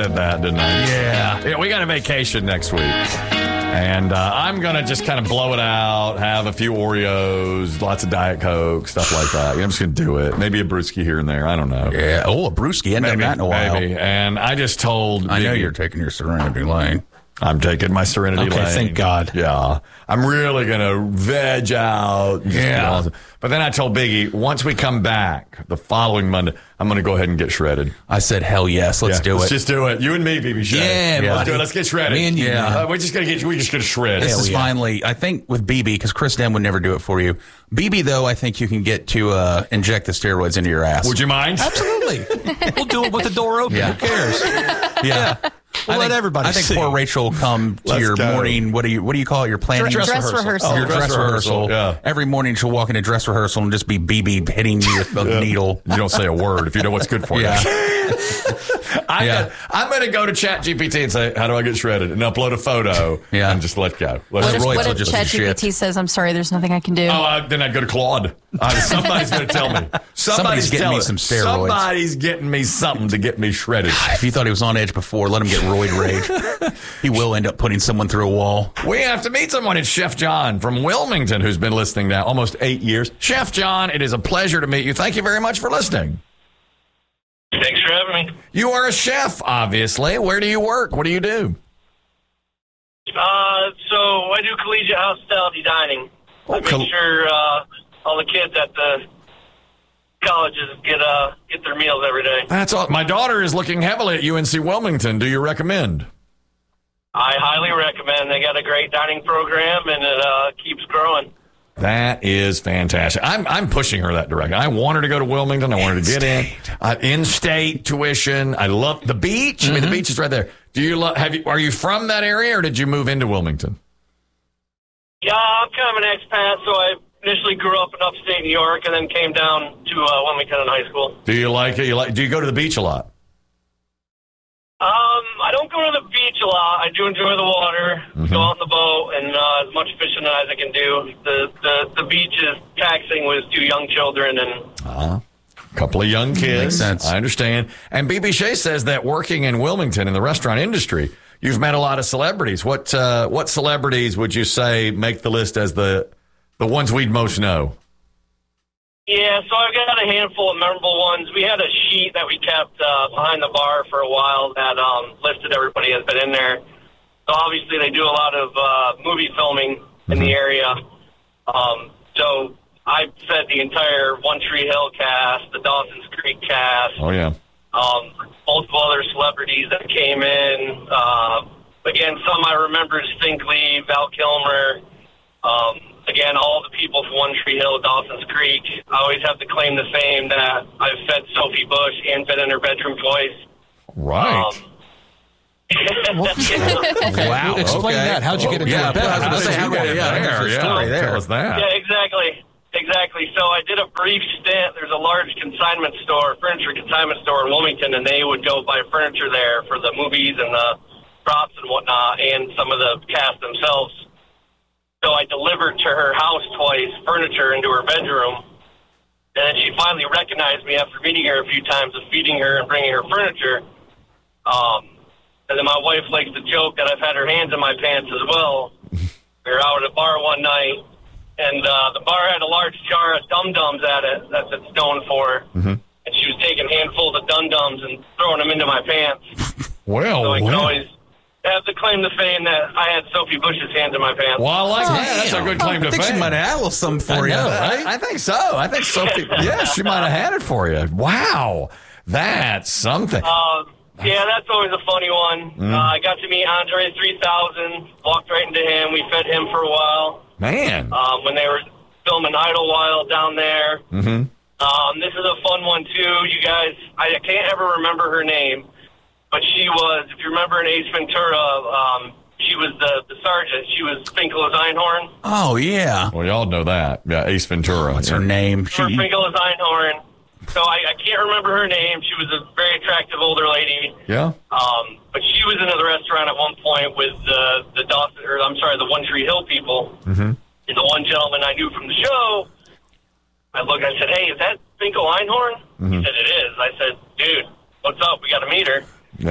said that, didn't I? Yeah. We got a vacation next week. And I'm going to just kind of blow it out, have a few Oreos, lots of Diet Coke, stuff like that. I'm just going to do it. Maybe a brewski here and there. I don't know. Yeah. Oh, a brewski. Hadn't done that in a while. Maybe. And I just told... I know you're taking your Serenity Lane. I'm taking my Serenity Lane. Okay, thank God. Yeah. I'm really going to veg out. Yeah. But then I told Biggie, once we come back the following Monday, I'm going to go ahead and get shredded. I said, hell yes, let's do it. Let's just do it. You and me, BB Shay. Yeah, let's do it. Let's get shredded. Me and you. Yeah. We're just going to shred. This is finally, I think, with BB, because Chris Den would never do it for you. BB, though, I think you can get to inject the steroids into your ass. Would you mind? Absolutely. We'll do it with the door open. Yeah. Who cares? Yeah. We'll let everybody see. I think poor Rachel will come to your morning, what do you call it, your planning? Dress rehearsal. Your dress rehearsal. Yeah. Every morning she'll walk into dress rehearsal and just be BB hitting you with a needle. You don't say a word if you know what's good for you. I'm going to go to ChatGPT and say, how do I get shredded? And upload a photo and just let go. What if ChatGPT says, I'm sorry, there's nothing I can do? Then I'd go to Claude. Somebody's going to tell me. Somebody's getting me some steroids. Somebody's getting me something to get me shredded. If you thought he was on edge before, let him get roid rage. He will end up putting someone through a wall. We have to meet someone. It's Chef John from Wilmington, who's been listening now almost 8 years. Chef John, it is a pleasure to meet you. Thank you very much for listening. Thanks for having me. You are a chef, obviously. Where do you work? What do you do? So I do collegiate hospitality dining. I make sure all the kids at the colleges get their meals every day. That's all. My daughter is looking heavily at UNC Wilmington. Do you recommend? I highly recommend. They got a great dining program, and it keeps growing. That is fantastic. I'm pushing her that direction. I want her to go to Wilmington. I want her to get in-state tuition. I love the beach. Mm-hmm. I mean, the beach is right there. Do you are you from that area, or did you move into Wilmington? Yeah, I'm kind of an expat, so I initially grew up in upstate New York, and then came down to Wilmington in high school. Do you like it? Do you go to the beach a lot? I don't go to the beach a lot. I do enjoy the water, go out on the boat, and as much fishing as I can do. The beach is taxing with 2 young children and a couple of young kids. Makes sense. I understand. And BB Shea says that working in Wilmington in the restaurant industry, you've met a lot of celebrities. What celebrities would you say make the list as the ones we'd most know? Yeah, so I've got a handful of memorable ones. We had a sheet that we kept behind the bar for a while that listed everybody that's been in there. So obviously they do a lot of movie filming in the area. So I fed the entire One Tree Hill cast, the Dawson's Creek cast. Oh, yeah. Multiple other celebrities that came in. Again, some I remember distinctly, Val Kilmer. Again, all the people from One Tree Hill, Dawson's Creek. I always have to claim the fame that I've fed Sophie Bush and been in her bedroom twice. Right. Wow. Explain that. How'd you get into her bed? Tell us that. Yeah, exactly. So I did a brief stint. There's a large furniture consignment store in Wilmington, and they would go buy furniture there for the movies and the props and whatnot, and some of the cast themselves. So I delivered to her house twice furniture into her bedroom. And then she finally recognized me after meeting her a few times of feeding her and bringing her furniture. And then my wife likes to joke that I've had her hands in my pants as well. We were out at a bar one night, and the bar had a large jar of Dum-Dums at it that it's known for. Mm-hmm. And she was taking handfuls of Dum-Dums and throwing them into my pants. So I can always have to claim the fame that I had Sophie Bush's hands in my pants. Well, I like that. That's a good claim to fame. I think she might have had a little something for you, right? I think so. I think Sophie, she might have had it for you. Wow. That's something. Yeah, that's always a funny one. I got to meet Andre 3000, walked right into him. We fed him for a while. Man. When they were filming Idlewild down there. Mm-hmm. This is a fun one, too. You guys, I can't ever remember her name. But she was, if you remember in Ace Ventura, she was the sergeant. She was Finkel Einhorn. Oh, yeah. Well, y'all know that. Yeah, Ace Ventura. What's her name? Finkel Einhorn. So I can't remember her name. She was a very attractive older lady. Yeah. But she was in the restaurant at one point with the One Tree Hill people. Mm-hmm. And the one gentleman I knew from the show, I said, hey, is that Finkel Einhorn? Mm-hmm. He said, it is. I said, dude, what's up? We got to meet her. Yeah.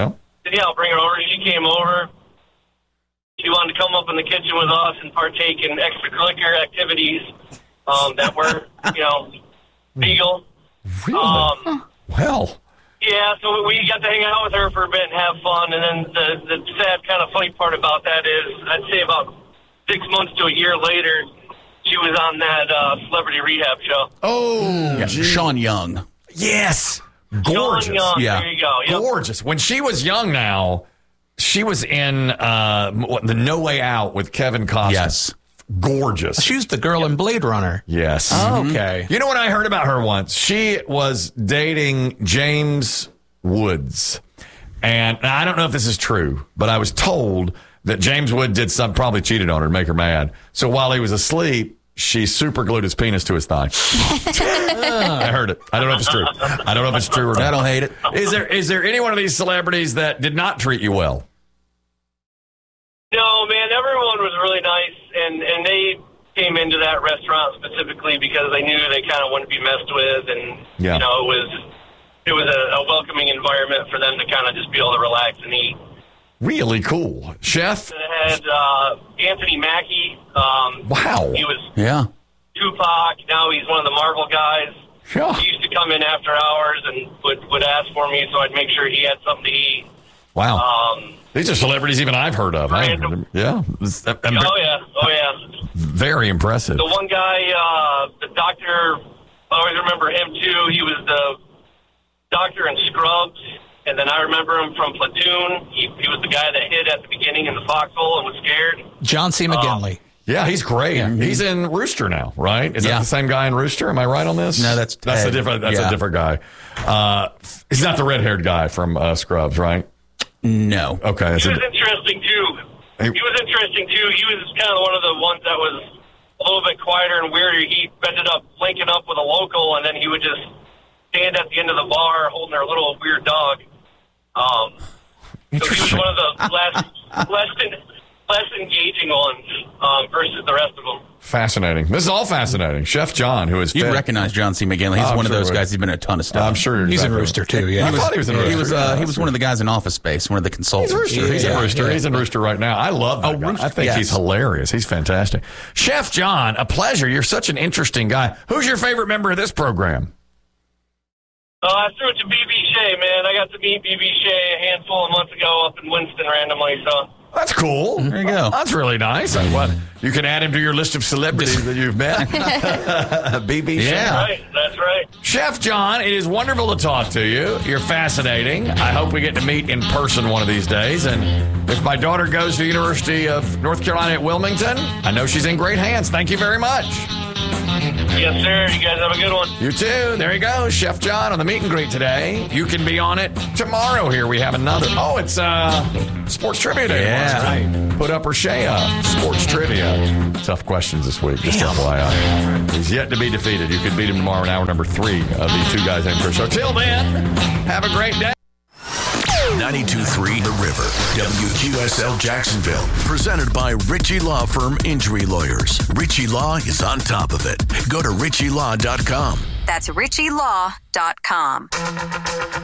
said, yeah, I'll bring her over. She came over. She wanted to come up in the kitchen with us and partake in extracurricular activities that were, legal. Really? Well. Yeah, so we got to hang out with her for a bit and have fun. And then the sad, kind of funny part about that is, I'd say about 6 months to a year later, she was on that Celebrity Rehab show. Oh, yeah, Sean Young. Yes. Gorgeous. Sean Young, yeah. There you go. Yep. Gorgeous. When she was young now, she was in the No Way Out with Kevin Costner. Yes. Gorgeous. She was the girl in Blade Runner. Yes. Oh, okay. You know what I heard about her once? She was dating James Woods. And I don't know if this is true, but I was told that James Wood did something, probably cheated on her to make her mad. So while he was asleep, she super glued his penis to his thigh. I heard it. I don't know if it's true. I don't know if it's true or not. I don't hate it. Is there any one of these celebrities that did not treat you well? No, man, everyone was really nice, and they came into that restaurant specifically because they knew they kind of wouldn't be messed with, and Yeah. it was a welcoming environment for them to kind of just be able to relax and eat. Really cool. Chef? It had Anthony Mackie. Wow. He was Yeah. Tupac. Now he's one of the Marvel guys. Yeah. He used to come in after hours and would ask for me, so I'd make sure he had something to eat. Wow. These are celebrities even I've heard of. Random. Yeah. Oh yeah. Very impressive. The one guy, the doctor, I always remember him too. He was the doctor in Scrubs, and then I remember him from Platoon. He was the guy that hid at the beginning in the foxhole and was scared. John C. McGinley. Yeah, he's great. He's in Rooster now, right? Is that the same guy in Rooster? Am I right on this? No, that's a different guy. He's not the red-haired guy from Scrubs, right? No. Okay. He was interesting too. He was kind of one of the ones that was a little bit quieter and weirder. He ended up linking up with a local, and then he would just stand at the end of the bar holding our little weird dog. So he was one of the less engaging ones versus the rest of them. Fascinating. This is all fascinating. Chef John, who is You recognize John C. McGinley. He's one of those guys. He's been in a ton of stuff. I'm sure He's in Rooster too. Yeah, I thought he was in Rooster. He was one of the guys in Office Space, one of the consultants. He's Rooster. He's in Rooster. He's in Rooster right now. I love that guy. I think he's hilarious. He's fantastic. Chef John, a pleasure. You're such an interesting guy. Who's your favorite member of this program? I threw it to B.B. Shea, man. I got to meet B.B. Shea a handful of months ago up in Winston randomly, so... That's cool. There you go. That's really nice. What? You can add him to your list of celebrities that you've met. BB Shea. Right, that's right. Chef John, it is wonderful to talk to you. You're fascinating. I hope we get to meet in person one of these days. And if my daughter goes to the University of North Carolina at Wilmington, I know she's in great hands. Thank you very much. Yes, sir. You guys have a good one. You too. There you go. Chef John on the meet and greet today. You can be on it tomorrow here. We have another. Oh, it's Sports Trivia Day. Yeah. That's right. Put up or Shea up. Sports Trivia. Tough questions this week. Just FYI. He's yet to be defeated. You could beat him tomorrow in hour number 3 of the Two Guys Named Chris show. Till then, have a great day. 92.3 The River, WQSL Jacksonville. Presented by Ritchie Law Firm Injury Lawyers. Ritchie Law is on top of it. Go to ritchielaw.com. That's ritchielaw.com.